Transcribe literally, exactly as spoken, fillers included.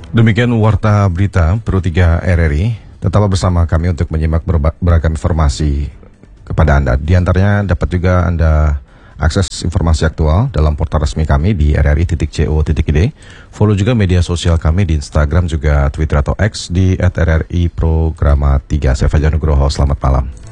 Demikian Warta Berita Pro tiga R R I. Tetaplah bersama kami untuk menyimak berba- beragam informasi kepada Anda. Di antaranya dapat juga Anda akses informasi aktual dalam portal resmi kami di r r i titik co titik i d. Follow juga media sosial kami di Instagram juga Twitter atau X di at r r i programa tiga. Saya Fajar Nugroho, selamat malam.